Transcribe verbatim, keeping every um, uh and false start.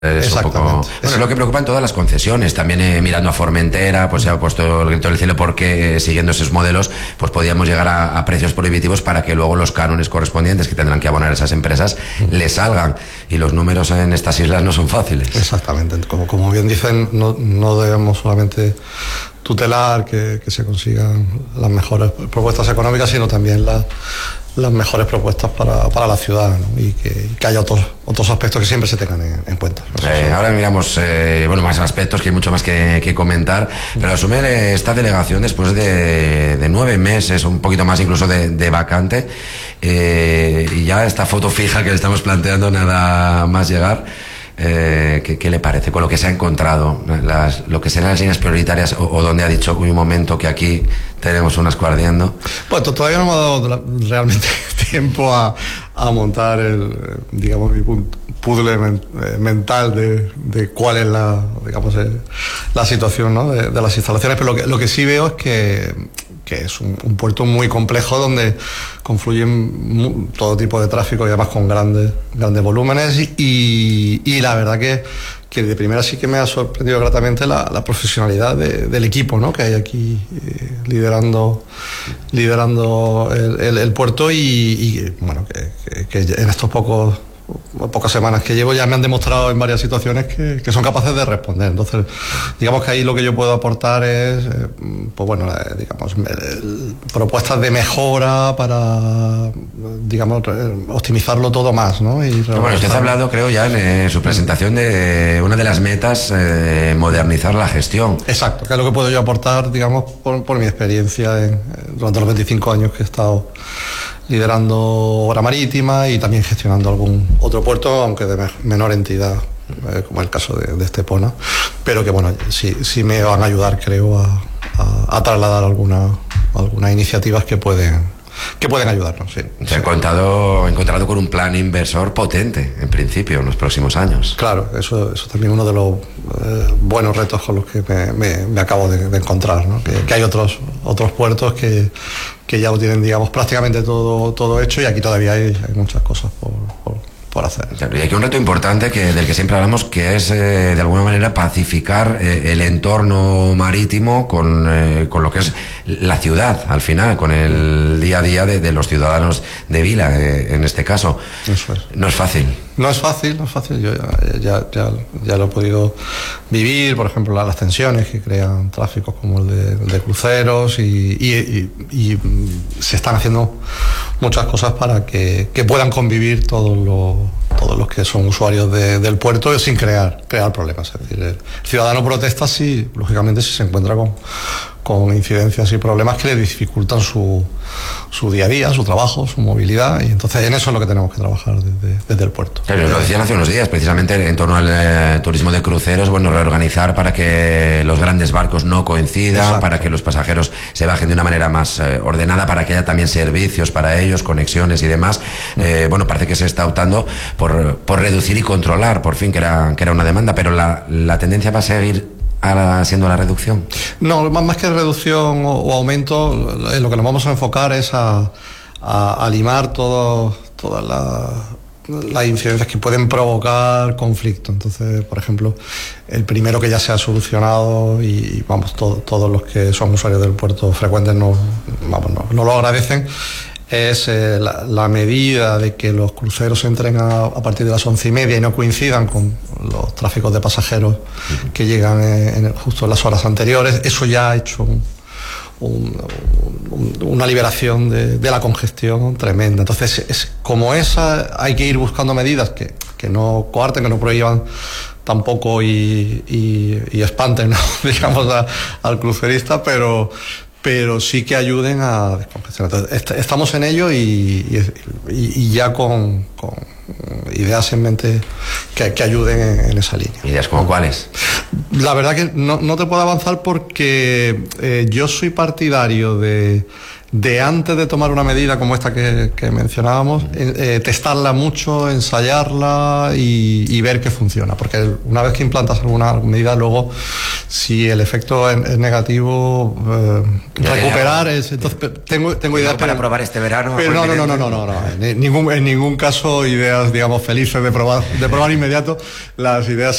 Es un poco, bueno, es lo que preocupa en todas las concesiones. También eh, mirando a Formentera, pues se ha puesto el grito del cielo porque eh, siguiendo esos modelos, pues podíamos llegar a, a precios prohibitivos para que luego los cánones correspondientes que tendrán que abonar esas empresas mm. les salgan. Y los números en estas islas no son fáciles. Exactamente. Como, como bien dicen, no, no debemos solamente tutelar que, que se consigan las mejores propuestas económicas, sino también las las mejores propuestas para, para la ciudad, ¿no? y, que, y que haya otros otros aspectos que siempre se tengan en, en cuenta. ¿no? Eh, ahora miramos eh, bueno, más aspectos, que hay mucho más que, que comentar, pero asumir esta delegación después de, de nueve meses, un poquito más incluso de, de vacante, eh, y ya esta foto fija que le estamos planteando nada más llegar. Eh, ¿qué, ¿Qué le parece con lo que se ha encontrado? Las, lo que serán las líneas prioritarias o, o donde ha dicho uy, un momento que aquí tenemos un asco ardiendo. Pues todavía no me ha dado realmente tiempo a, a montar el, digamos, mi puzzle men, eh, mental de, de cuál es la, digamos, eh, la situación, ¿no? de, de las instalaciones, pero lo que, lo que sí veo es que que es un, un puerto muy complejo donde confluyen mu, todo tipo de tráfico y además con grandes, grandes volúmenes y, y la verdad que, que de primera sí que me ha sorprendido gratamente la, la profesionalidad de, del equipo, ¿no? que hay aquí eh, liderando, liderando el, el, el puerto y, y bueno, que, que, que en estos pocos pocas semanas que llevo ya me han demostrado en varias situaciones que, que son capaces de responder. Entonces, digamos que ahí lo que yo puedo aportar es, eh, pues bueno, eh, digamos, eh, propuestas de mejora para, digamos, optimizarlo todo más, ¿no? Y bueno, usted ha hablado, creo, ya en eh, su presentación de una de las metas, eh, modernizar la gestión. Exacto, que es lo que puedo yo aportar, digamos, por, por mi experiencia en, durante los veinticinco años que he estado liderando obra marítima y también gestionando algún otro puerto, aunque de menor entidad, eh, como el caso de, de Estepona, pero que bueno, sí, sí me van a ayudar, creo, a, a, a trasladar alguna, algunas iniciativas que pueden que pueden ayudarnos. Sí. Se ha contado, encontrado con un plan inversor potente, en principio, en los próximos años. Claro, eso eso también es uno de los eh, buenos retos con los que me, me, me acabo de, de encontrar, ¿no? que, que hay otros otros puertos que, que ya lo tienen, digamos, prácticamente todo todo hecho y aquí todavía hay, hay muchas cosas por, por, por hacer. Claro, y aquí un reto importante que, del que siempre hablamos, que es eh, de alguna manera pacificar eh, el entorno marítimo con, eh, con lo que es la ciudad, al final, con el día a día de, de los ciudadanos de Vila, eh, en este caso. Eso es. No es fácil. No es fácil, no es fácil. Yo ya, ya, ya, ya lo he podido vivir, por ejemplo, las, las tensiones que crean tráficos como el de, de cruceros y, y, y, y se están haciendo muchas cosas para que, que puedan convivir todos los, todos los que son usuarios de, del puerto sin crear, crear problemas. Es decir, el ciudadano protesta si, lógicamente, si se encuentra con, con incidencias y problemas que le dificultan su, su día a día, su trabajo, su movilidad, y entonces en eso es lo que tenemos que trabajar desde, desde el puerto. Claro, lo decían hace unos días, precisamente en torno al eh, turismo de cruceros, bueno, reorganizar para que los grandes barcos no coincidan, exacto, para que los pasajeros se bajen de una manera más eh, ordenada, para que haya también servicios para ellos, conexiones y demás. Eh, bueno, parece que se está optando por, por reducir y controlar, por fin, que era, que era una demanda, pero la, la tendencia va a seguir ahora siendo la reducción. No, más, más que reducción o, o aumento, en lo que nos vamos a enfocar es a, a, a limar todo, todas las, las incidencias que pueden provocar conflicto. Entonces, por ejemplo, el primero que ya se ha solucionado y, y vamos, todo, todos los que son usuarios del puerto frecuentes no, vamos, no, no lo agradecen, es eh, la, la medida de que los cruceros entren a, a partir de las once y media y no coincidan con los tráficos de pasajeros que llegan en, en, justo en las horas anteriores. Eso ya ha hecho un, un, un, una liberación de, de la congestión tremenda. Entonces, es, como esa, hay que ir buscando medidas que, que no coarten, que no prohíban tampoco y, y, y espanten, ¿no? digamos, a, al crucerista, pero pero sí que ayuden a descongestionar. Entonces, est estamos en ello y, y, y ya con, con ideas en mente que, que ayuden en, en esa línea. ¿Ideas como cuáles? La verdad que no, no te puedo avanzar porque eh, yo soy partidario de de antes de tomar una medida como esta que, que mencionábamos, eh, eh, testarla mucho, ensayarla y, y ver que funciona, porque una vez que implantas alguna medida, luego si el efecto es, es negativo, eh, ya, recuperar ya, ya. es, entonces tengo, tengo ideas para pero, probar este verano. pero no, no, no, no, no, no, no, en ningún, en ningún caso ideas, digamos, felices de probar, de probar inmediato. Las ideas